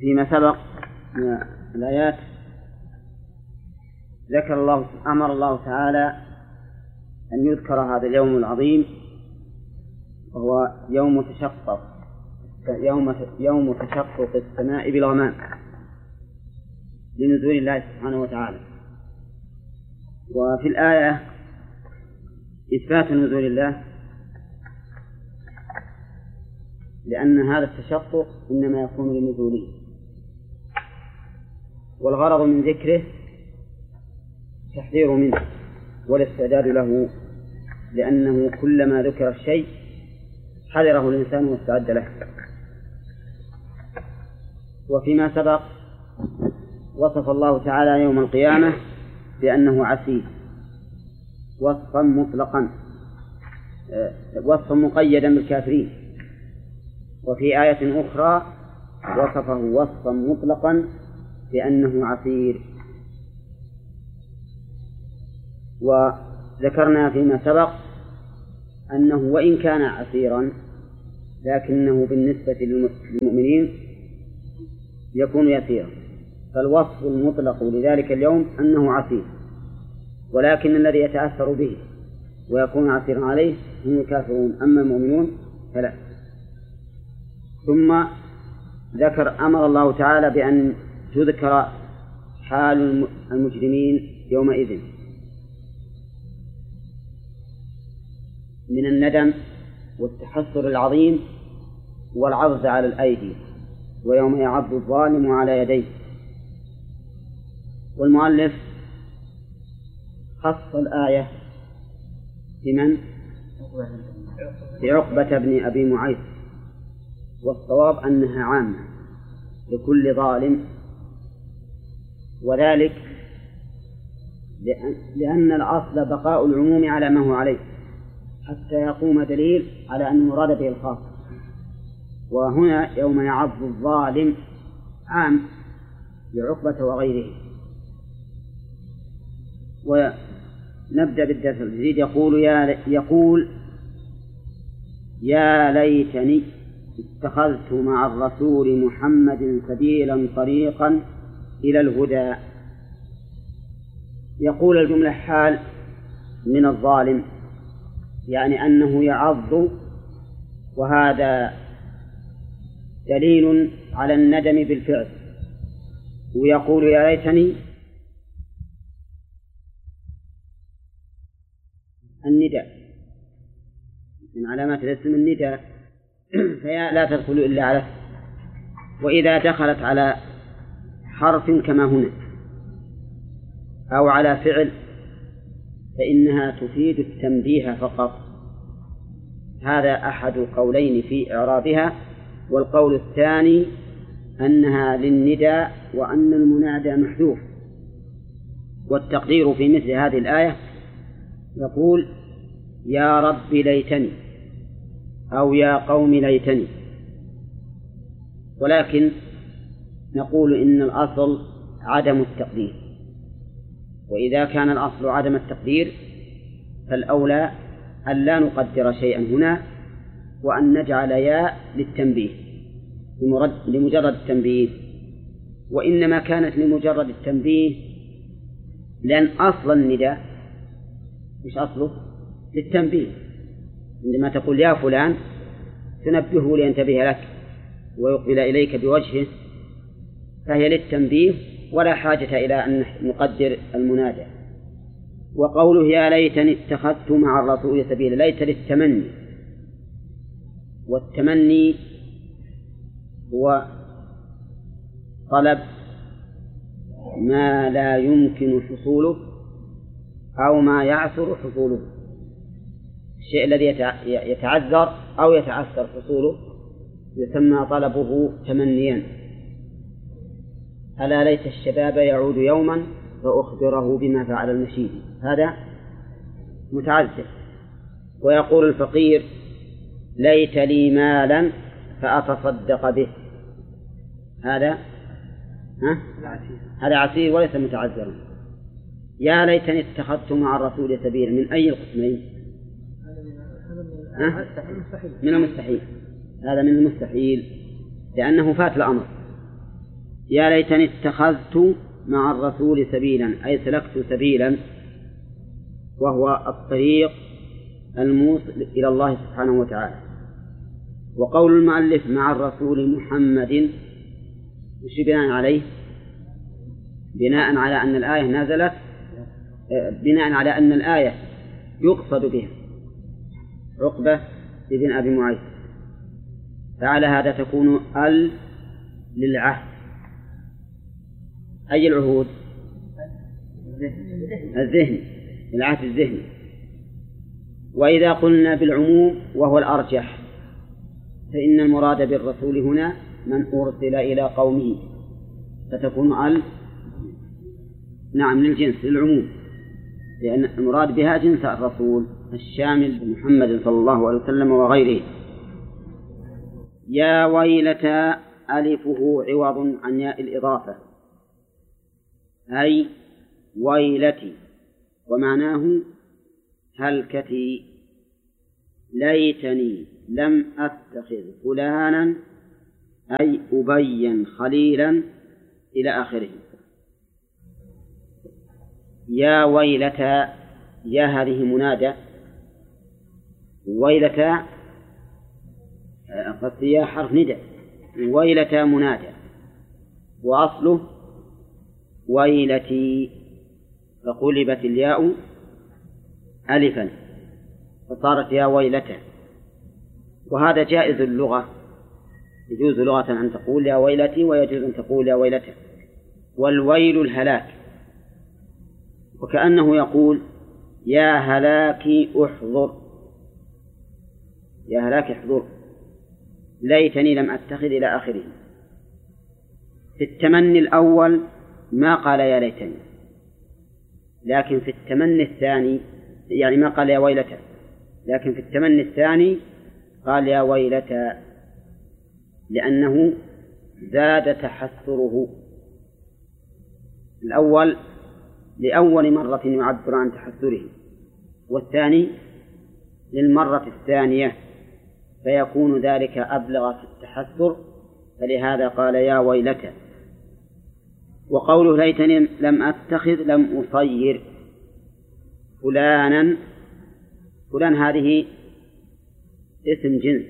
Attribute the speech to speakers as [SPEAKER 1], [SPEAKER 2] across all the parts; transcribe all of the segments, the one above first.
[SPEAKER 1] فيما سبق من الآيات أمر الله تعالى أن يذكر هذا اليوم العظيم، وهو يوم تشقق السماء بالغمام لنزول الله سبحانه وتعالى. وفي الآية إثبات نزول الله، لأن هذا التشقق إنما يكون لنزوله، والغرض من ذكره تحذير منه والاستعداد له، لأنه كلما ذكر الشيء حذره الإنسان واستعد له. وفيما سبق وصف الله تعالى يوم القيامة بأنه عسير وصفا مطلقا، وصفا مقيدا بالكافرين، وفي آية أخرى وصفه وصفا مطلقا بأنه عسير. وذكرنا فيما سبق أنه وإن كان عسيرا لكنه بالنسبة للمؤمنين يكون يسيرا، فالوصف المطلق لذلك اليوم أنه عسير، ولكن الذي يتأثر به ويكون عسيرا عليه هم الكافرون، أما المؤمنون فلا. ثم أمر الله تعالى بأن تذكر حال المجرمين يومئذ من الندم والتحسر العظيم والعرض على الأيدي، ويوم يعض الظالم على يديه. والمؤلف خص الآية بمن؟ بعقبة بن أبي معيط، والصواب أنها عامة لكل ظالم، وذلك لأن الأصل بقاء العموم على ما هو عليه حتى يقوم دليل على أن المراد به الخاص. وهنا يوم يعض الظالم عام لعقبة وغيره. ونبدأ بالدرس الجديد. يقول يا ليتني اتخذت مع الرسول محمد سبيلا طريقا إلى الهدى. يقول الجملة حال من الظالم، يعني أنه يعض، وهذا دليل على الندم بالفعل. ويقول يا ليتني النداء من علامات الاسم النداء، فيا لا تدخل إلا عليه، وإذا دخلت على حرف كما هنا أو على فعل فإنها تفيد التنبيه فقط. هذا أحد قولين في إعرابها، والقول الثاني أنها للنداء وأن المنادى محذوف. والتقدير في مثل هذه الآية يقول يا رب ليتني أو يا قوم ليتني، ولكن نقول إن الأصل عدم التقدير، وإذا كان الأصل عدم التقدير فالأولى أن لا نقدر شيئا هنا، وأن نجعل يا للتنبيه لمجرد التنبيه. وإنما كانت لمجرد التنبيه لأن أصل النداء مش أصله للتنبيه. عندما تقول يا فلان تنبهه لينتبه لك ويقبل إليك بوجهه، فهي للتنبيه ولا حاجة إلى أن نقدر المنادى. وقوله يا ليتني اتخذت مع الرسول سبيلا، ليت للتمني، والتمني هو طلب ما لا يمكن حصوله أو ما يعسر حصوله، الشيء الذي يتعذر أو يتعسر حصوله يسمى طلبه تمنيا. ألا ليت الشباب يعود يوما فأخبره بما فعل المشيد، هذا متعذر. ويقول الفقير ليت لي مالا فأتصدق به، هذا عسير وليس متعذرا. يا ليتني اتخذت مع الرسول سبيلا، من أي القسمين؟ من المستحيل، هذا من المستحيل لأنه فات الأمر، يا ليتني اتخذت مع الرسول سبيلا، أي سلكت سبيلا، وهو الطريق الموصل إلى الله سبحانه وتعالى. وقول المؤلف مع الرسول محمد وش بناء عليه؟ بناء على أن الآية نزلت، بناء على أن الآية يقصد بها عقبة بن أبي معيط، فعلى هذا تكون ال للعهد. أي العهود؟ الذهني، العهد الذهني. وإذا قلنا بالعموم وهو الأرجح فإن المراد بالرسول هنا من أرسل إلى قومه، فتكون ال نعم للجنس للعموم، لأن المراد بها جنس الرسول الشامل محمد صلى الله عليه وسلم وغيره. يا ويلتى ألفه عوض عن ياء الإضافة، أي ويلتي، ومعناه هلكتي، ليتني لم أتخذ فلانا أي أبين خليلا إلى آخره. يا ويلتى، يا هذه منادى، ويلتى قد يا حرف ندى، ويلتى منادى، وأصله ويلتي، فقلبت الياء ألفا فصارت يا ويلتى. وهذا جائز اللغة، يجوز لغة أن تقول يا ويلتي، ويجوز أن تقول يا ويلتى. والويل الهلاك، وكأنه يقول يا هلاكي احضر، يا هلاكي احضر، ليتني لم أتخذ إلى آخره. في التمني الأول ما قال يا ليتني، لكن في التمني الثاني يعني ما قال يا ويلتى، لكن في التمني الثاني قال يا ويلتى، لأنه زاد تحسره. الأول لأول مرة يعبر عن تحسره، والثاني للمرة الثانية، فيكون ذلك أبلغ في التحسر، فلهذا قال يا ويلتى. وقوله ليتني لم أتخذ لم أصير فلانا، فلان هذه اسم جنس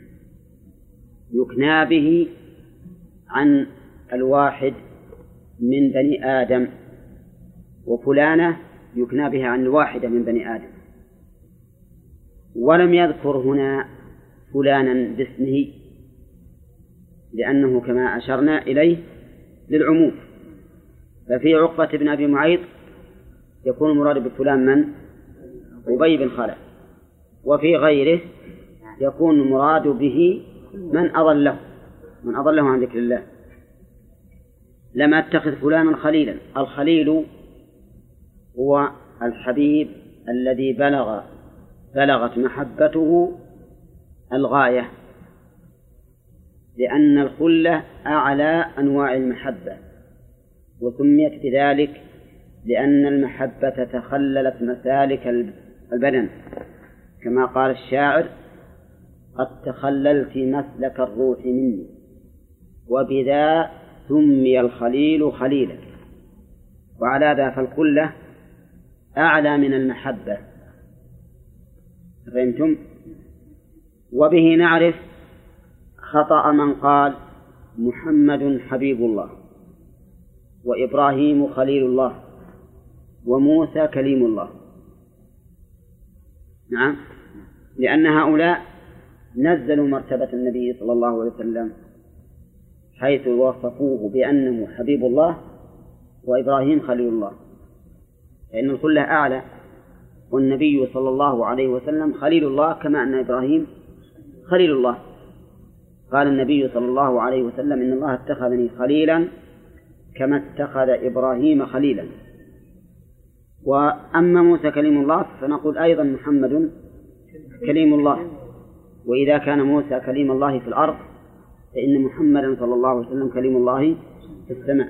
[SPEAKER 1] يكنى به عن الواحد من بني آدم، وفلانة يكنى بها عن الواحدة من بني آدم. ولم يذكر هنا فلانا باسمه، لأنه كما أشرنا إليه للعموم. ففي عقبة بن أبي معيط يكون المراد بفلان من؟ أبي بن خلف. وفي غيره يكون المراد به من أضله عن ذكر الله. لم أتخذ فلانا خليلا، الخليل هو الحبيب الذي بلغت محبته الغاية، لأن الخلة أعلى أنواع المحبة، وسميت بذلك لأن المحبة تخللت مسالك البدن، كما قال الشاعر قد تخللت مسلك الروح مني، وبذا سمي الخليل خليلا. وعلى ذا فالخلة أعلى من المحبة، فهمتم؟ وبه نعرف خطأ من قال محمد حبيب الله، وإبراهيم خليل الله، وموسى كليم الله. نعم، لأن هؤلاء نزلوا مرتبة النبي صلى الله عليه وسلم حيث وصفوه بأنه حبيب الله وإبراهيم خليل الله، فإن الخلة أعلى، والنبي صلى الله عليه وسلم خليل الله كما أن إبراهيم خليل الله. قال النبي صلى الله عليه وسلم إن الله اتخذني خليلا كما اتخذ إبراهيم خليلا. وأما موسى كليم الله فنقول أيضا محمد كليم الله، وإذا كان موسى كليم الله في الأرض فإن محمدا صلى الله عليه وسلم كليم الله في السماء.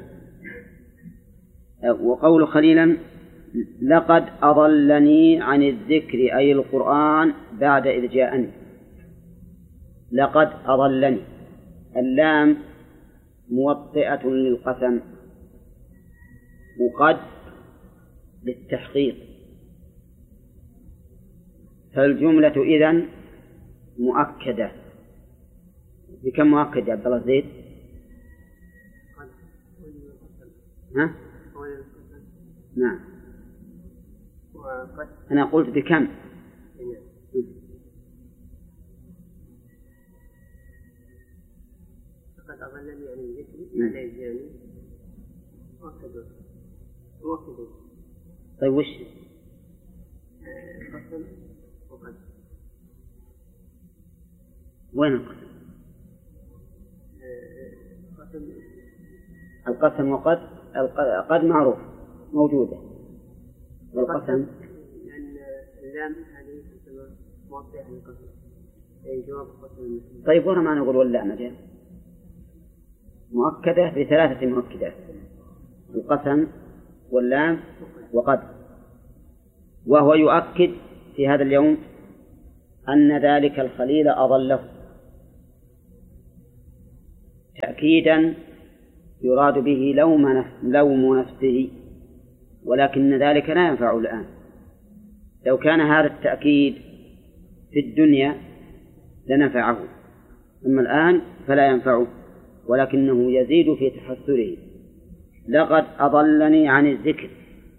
[SPEAKER 1] وقول خليلا لقد أضلني عن الذكر أي القرآن بعد إذ جاءني. لقد أضلني، اللام موطئة للقسم، وقد للتحقيق. فالجملة إذن مؤكدة. بكم مؤكد يا عبد الله زيد؟ ها؟ نعم. أنا قلت بكم؟
[SPEAKER 2] قد أضلني عن الذكر بعد إذ جاءني مؤكد.
[SPEAKER 1] طيب وش؟
[SPEAKER 2] قسم وقد.
[SPEAKER 1] وين القسم؟
[SPEAKER 2] قسم.
[SPEAKER 1] القسم وقد قد معروف موجودة، والقسم
[SPEAKER 2] لأن اللام هذه تسمى موضع للقسم، أي جواب قسم.
[SPEAKER 1] طيب ورا ما نقول واللام جاء مؤكدة بثلاثة مؤكدات: القسم واللام وقد. وهو يؤكد في هذا اليوم أن ذلك الخليل أضله تأكيدا يراد به لوم نفسه، ولكن ذلك لا ينفع الآن. لو كان هذا التأكيد في الدنيا لنفعه، أما الآن فلا ينفعه، ولكنه يزيد في تحسره. لقد أضلني عن الذكر.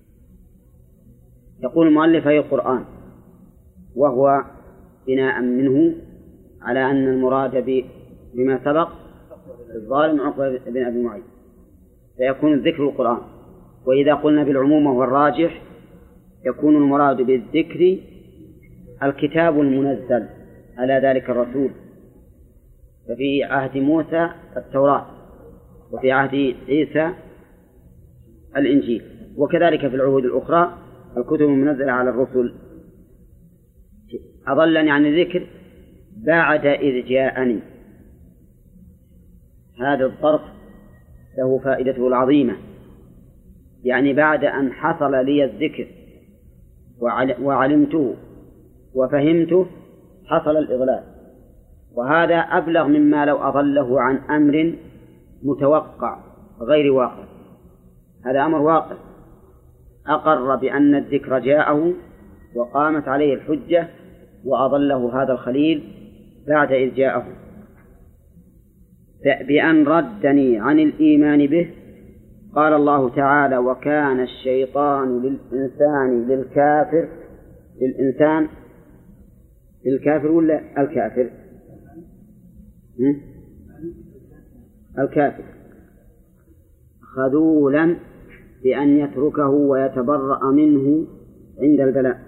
[SPEAKER 1] يقول المؤلف أي القرآن، وهو بناء منه على أن المراد بما سبق الظالم عقبة بن أبي معيط، فيكون الذكر القرآن. وإذا قلنا بالعموم وهو الراجح يكون المراد بالذكر الكتاب المنزل على ذلك الرسول. ففي عهد موسى التوراة، وفي عهد عيسى الإنجيل، وكذلك في العهود الأخرى الكتب المنزلة على الرسل. أضلني عن الذكر بعد إذ جاءني. هذا الظرف له فائدته العظيمة، يعني بعد أن حصل لي الذكر وعلمته وفهمته حصل الإضلال، وهذا أبلغ مما لو أضله عن أمر متوقع غير واقع. هذا أمر واقع، أقر بأن الذكر جاءه وقامت عليه الحجة وأضله هذا الخليل بعد إذ جاءه، بأن ردني عن الإيمان به. قال الله تعالى: وكان الشيطان للكافر ولا الكافر؟ الكافر خذولا بأن يتركه ويتبرأ منه عند البلاء.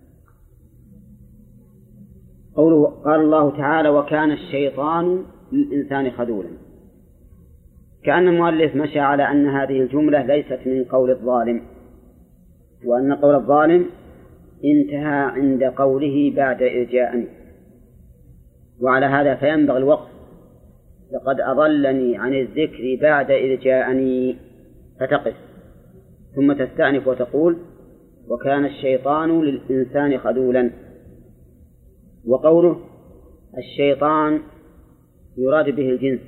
[SPEAKER 1] قوله قال الله تعالى: وكان الشيطان للإنسان خذولا، كأن المؤلف مشى على أن هذه الجملة ليست من قول الظالم، وأن قول الظالم انتهى عند قوله بعد إذ جاءني. وعلى هذا فينبغي الوقف: لقد أضلني عن الذكر بعد إذ جاءني، فتقف ثم تستأنف وتقول: وكان الشيطان للإنسان خذولا. وقوله الشيطان يراد به الجنس،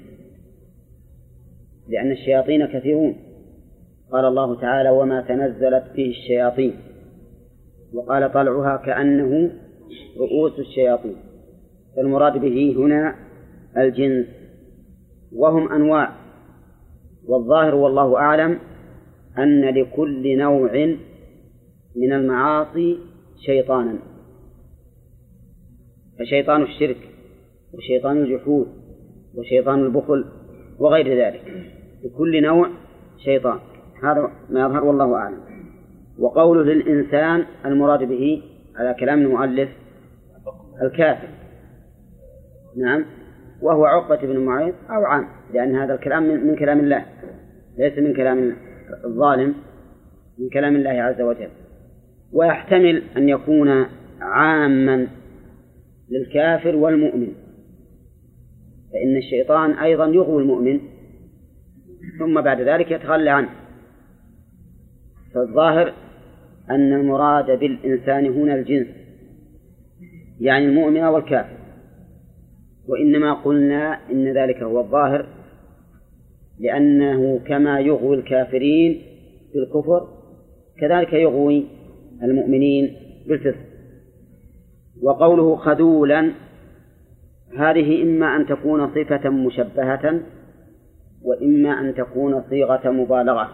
[SPEAKER 1] لأن الشياطين كثيرون. قال الله تعالى: وما تنزلت به الشياطين، وقال: طلعها كأنه رؤوس الشياطين. فالمراد به هنا الجنس، وهم أنواع، والظاهر والله أعلم أن لكل نوع من المعاصي شيطانا، فشيطان الشرك وشيطان الجحود وشيطان البخل وغير ذلك، لكل نوع شيطان. هذا ما يظهر والله أعلم. وقوله للإنسان المراد به على كلام المؤلف الكافر، نعم، وهو عقبة بن معيط أو عام، لأن هذا الكلام من كلام الله، ليس من كلام الظالم، من كلام الله عز وجل. ويحتمل أن يكون عاما للكافر والمؤمن، فإن الشيطان أيضا يغوي المؤمن ثم بعد ذلك يتخلى عنه. فالظاهر أن المراد بالإنسان هنا الجنس، يعني المؤمن والكافر، وإنما قلنا إن ذلك هو الظاهر لأنه كما يغوي الكافرين بالكفر كذلك يغوي المؤمنين بالفسق. وقوله خذولا هذه إما أن تكون صفة مشبهة وإما أن تكون صيغة مبالغة،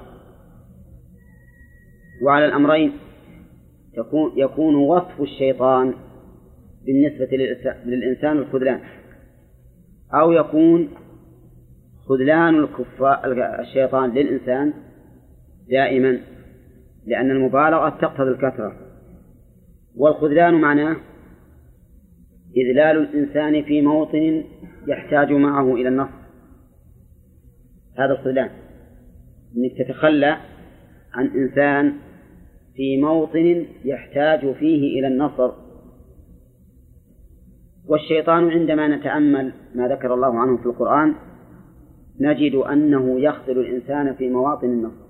[SPEAKER 1] وعلى الأمرين يكون وصف الشيطان بالنسبة للإنسان الخذلان، أو يكون خذلان الشيطان للإنسان دائما، لأن المبالغة تقتضي الكثرة، والخذلان معناه إذلال الإنسان في موطن يحتاج معه إلى النصر. هذا الخذلان، أنك تتخلى عن إنسان في موطن يحتاج فيه إلى النصر. والشيطان عندما نتأمل ما ذكر الله عنه في القرآن نجد أنه يخذل الإنسان في مواطن النصر.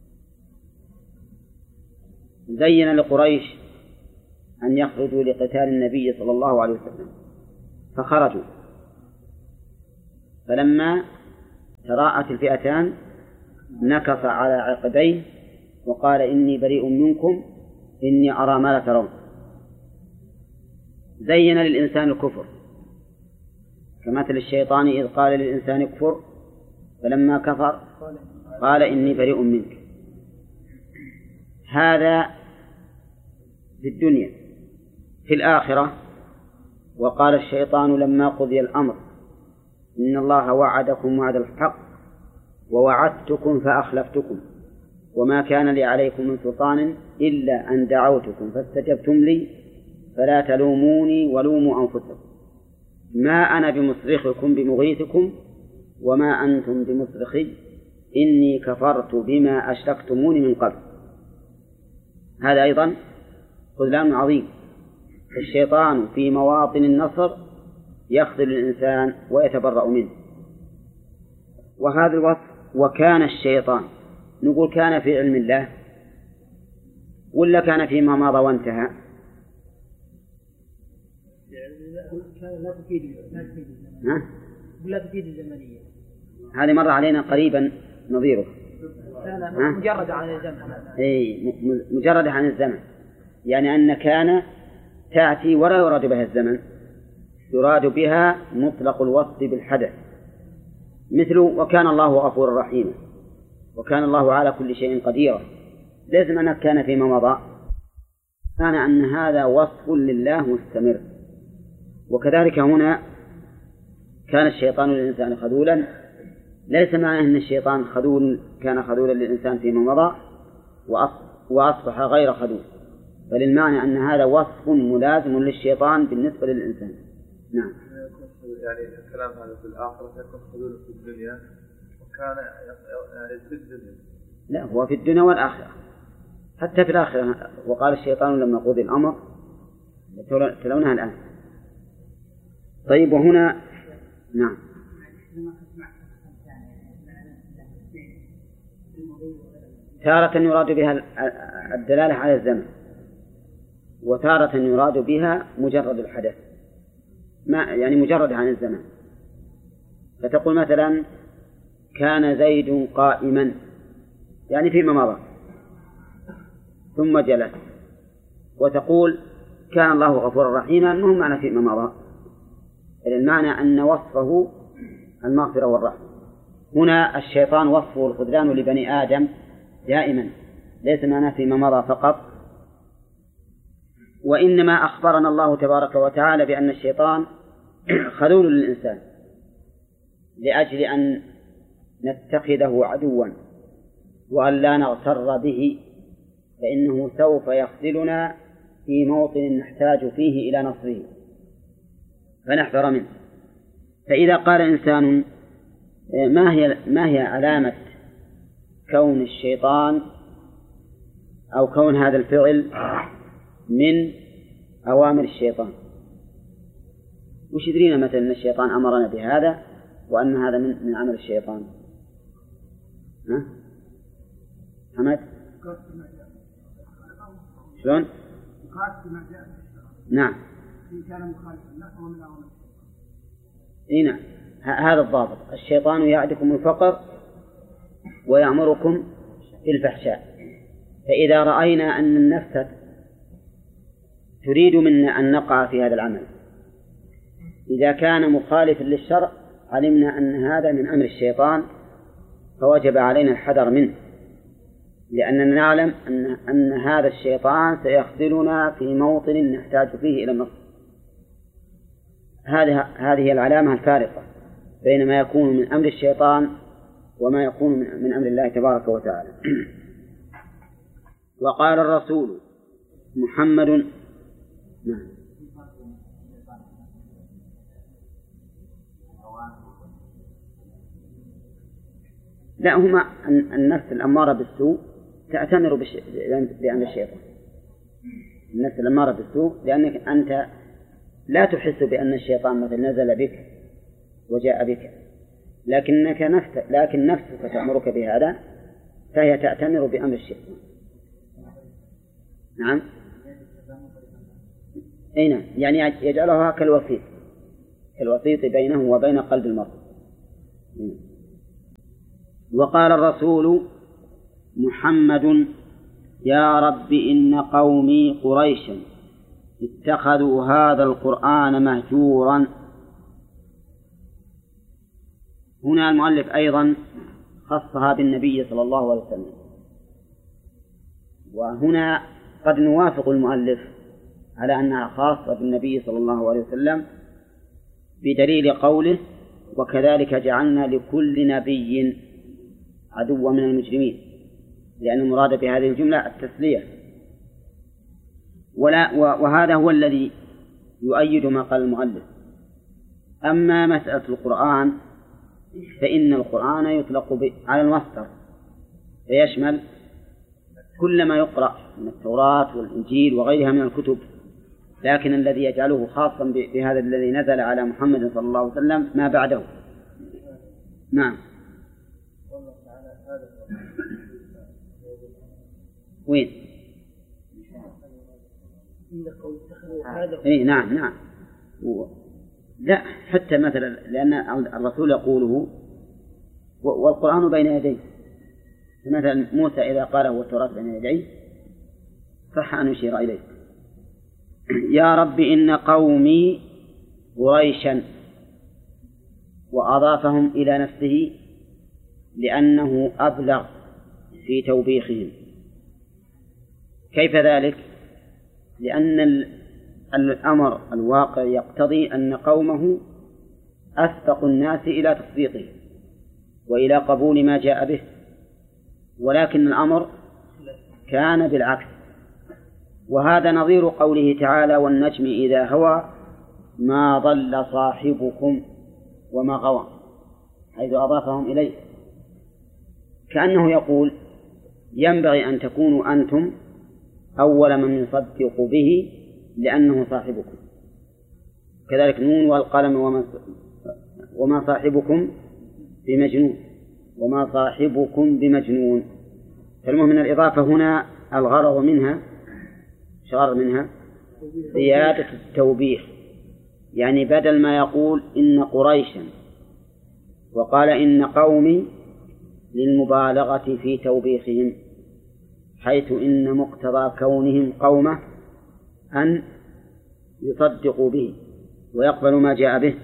[SPEAKER 1] زين لقريش أن يخرجوا لقتال النبي صلى الله عليه وسلم فخرجوا، فلما تراءت الفئتان نكص على عقبيه وقال إني بريء منكم إني أرى ما لا ترون. زين للإنسان الكفر كمثل الشيطان إذ قال للإنسان اكفر فلما كفر قال إني بريء منك. هذا في الدنيا. في الآخرة وقال الشيطان لما قضي الأمر إن الله وعدكم وعد الحق ووعدتكم فأخلفتكم وما كان لي عليكم من سلطان إلا أن دعوتكم فاستجبتم لي فلا تلوموني ولوموا أنفسكم ما أنا بمصرخكم بمغيثكم وما أنتم بمصرخي إني كفرت بما أشركتموني من قبل. هذا أيضا خذلان عظيم. الشيطان في مواطن النصر يخذل الإنسان ويتبرأ منه. وهذا الوصف وكان الشيطان نقول كان في علم الله ولا كان فيما مضى وانتهى؟
[SPEAKER 2] لا تفيد لا تفيد الزمنية.
[SPEAKER 1] هذه مر علينا قريبا نظيره.
[SPEAKER 2] مجرد عن الزمن.
[SPEAKER 1] أي مجرد عن الزمن، يعني أن كان تأتي ولا يراد بها الزمن، يراد بها مطلق الوصف بالحدث، مثل وكان الله غفورا رحيما وكان الله على كل شيء قدير. لازم أن كان فيما مضى، كان أن هذا وصف لله مستمر. وكذلك هنا كان الشيطان للإنسان خذولا، ليس معناه أن الشيطان خذول كان خذولا للإنسان فيما مضى وأصبح غير خذول، بل المعنى أن هذا وصف ملازم للشيطان بالنسبة للإنسان. نعم.
[SPEAKER 3] يعني الكلام هذا في الآخرة يكون خذول في الدنيا وكان يعني في الدنيا.
[SPEAKER 1] لا، هو في الدنيا والآخرة، حتى في الآخرة. وقال الشيطان لما قضي الأمر تلونها الآن. طيب وهنا نعم تارة يراد بها الدلالة على الزمن وتارة يراد بها مجرد الحدث، ما يعني مجرد عن الزمن. فتقول مثلا كان زيد قائما يعني فيما مضى ثم جلس، وتقول كان الله غفورا رحيما مو معنى فيما مضى، المعنى أن وصفه المغفرة والرحمة. هنا الشيطان وصفه الخذلان لبني آدم دائما، ليس معنى فيما مضى فقط. وإنما أخبرنا الله تبارك وتعالى بأن الشيطان خذول للإنسان لأجل أن نتخذه عدوا وأن لا نغتر به، فإنه سوف يخذلنا في موطن نحتاج فيه إلى نصره فنحذر منه. فإذا قال إنسان ما هي علامة كون الشيطان أو كون هذا الفعل من أوامر الشيطان، وش يدرينا مثلا أن الشيطان أمرنا بهذا وأن هذا من عمل الشيطان؟ ها؟ حمد؟ شلون؟ نعم. نعم، هذا الضابط. الشيطان يعدكم الفقر ويأمركم بالفحشاء. فإذا رأينا أن النفس تريد منا أن نقع في هذا العمل، إذا كان مخالفا للشرع علمنا أن هذا من أمر الشيطان، فوجب علينا الحذر منه، لأننا نعلم أن هذا الشيطان سيخذلنا في موطن نحتاج فيه إلى النصر. هذه العلامة الفارقة بين ما يكون من أمر الشيطان وما يكون من أمر الله تبارك وتعالى. وقال الرسول محمد لا، هما النفس الأمارة بالسوء تأتمر بأمر الشيطان. النفس الأمارة بالسوء لأنك أنت لا تحس بأن الشيطان مثل نزل بك وجاء بك، لكن نفسك تأمرك بهذا، فهي تأتمر بأمر الشيطان. نعم، أي نعم، يعني يجعلها كالوسيط بينه وبين قلب المرء. وقال الرسول محمد يا رب إن قومي قريشا اتخذوا هذا القرآن مهجورا. هنا المؤلف أيضا خصها بالنبي صلى الله عليه وسلم، وهنا قد نوافق المؤلف على أنها خاصة بالنبي صلى الله عليه وسلم بدليل قوله وكذلك جعلنا لكل نبي عدوا من المجرمين، لأن المراد بهذه الجملة التسلية. وهذا هو الذي يؤيد ما قال المؤلف. أما مسألة القرآن فإن القرآن يطلق على المصدر، فيشمل كل ما يقرأ من التوراة والإنجيل وغيرها من الكتب، لكن الذي يجعله خاصا بهذا الذي نزل على محمد صلى الله عليه وسلم ما بعده. نعم. وين؟ إيه نعم. لا، حتى مثلا لأن الرسول يقوله والقرآن بين يديه، مثلا موسى إذا قاله والتوراة بين يديه صح أن يشير إليه. يا رب إن قومي قريشا، وأضافهم إلى نفسه لأنه أبلغ في توبيخهم. كيف ذلك؟ لأن الأمر الواقع يقتضي أن قومه أسبق الناس إلى تصديقه وإلى قبول ما جاء به، ولكن الأمر كان بالعكس. وهذا نظير قوله تعالى والنجم إذا هوى ما ضل صاحبكم وما غوى، حيث أضافهم إليه، كأنه يقول ينبغي أن تكونوا أنتم أول من يصدق به لأنه صاحبكم. كذلك نون والقلم وما صاحبكم بمجنون، وما صاحبكم بمجنون. فالمهم من الإضافة هنا الغرض منها زيادة التوبيخ، يعني بدل ما يقول إن قريشا وقال إن قومي للمبالغة في توبيخهم، حيث إن مقتضى كونهم قومه أن يصدقوا به ويقبلوا ما جاء به.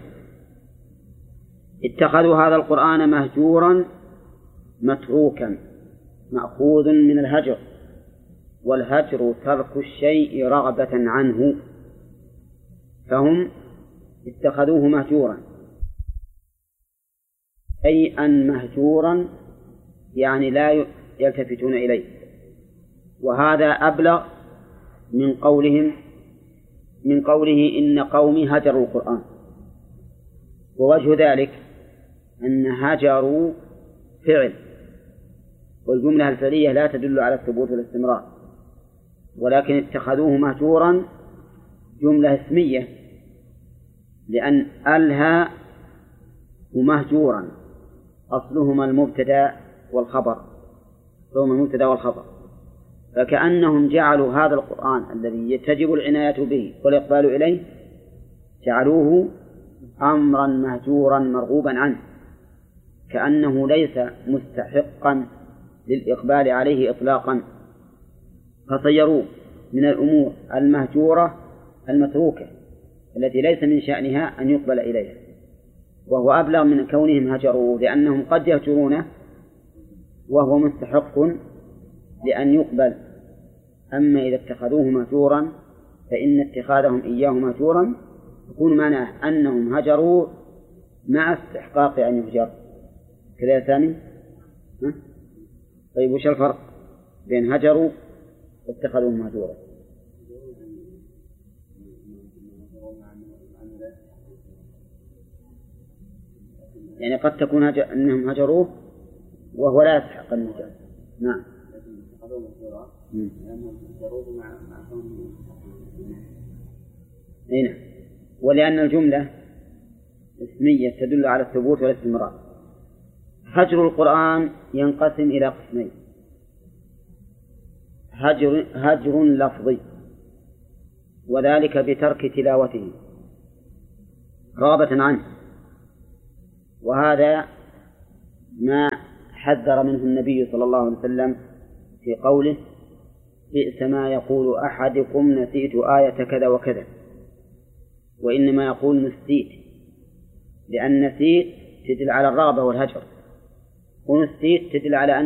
[SPEAKER 1] اتخذوا هذا القرآن مهجورا متروكا، مأخوذ من الهجر، والهجر ترك الشيء رغبة عنه، فهم اتخذوه مهجورا، أي أن مهجورا يعني لا يلتفتون إليه. وهذا أبلغ من قوله إن قومي هجروا القرآن. ووجه ذلك أن هجروا فعل، والجملة الفعلية لا تدل على الثبوت والاستمرار، ولكن اتخذوه مهجورا جملة اسمية، لأن ألهى ومهجورا أصلهما المبتدأ والخبر، فكأنهم جعلوا هذا القرآن الذي تجب العناية به والإقبال إليه جعلوه أمرا مهجورا مرغوبا عنه، كأنه ليس مستحقا للإقبال عليه إطلاقا، فصيروه من الأمور المهجورة المتروكة التي ليس من شأنها أن يقبل إليها، وهو أبلغ من كونهم هجروه، لأنهم قد يهجرونه وهو مستحق لأن يقبل. أما إذا اتخذوه مهجورا فإن اتخاذهم إياه مهجورا يكون معناه أنهم هجروا مع استحقاق أن يهجر. كذا يا سامي؟ طيب وش الفرق بين هجروا واتخذوه مهجورا؟ يعني قد تكون أنهم هجروه وهو لا يستحق النجاة. نعم. نعم. ولأن الجملة اسمية تدل على الثبوت والاستمرار. هجر القرآن ينقسم إلى قسمين: هجر لفظي، وذلك بترك تلاوته رغبة عنه، وهذا ما حذر منه النبي صلى الله عليه وسلم في قوله: بئس ما يقول أحدكم نسيت آية كذا وكذا، وإنما يقول نسيت، لأن نسيت تدل على الرغبة والهجر، ونسيت تدل على أن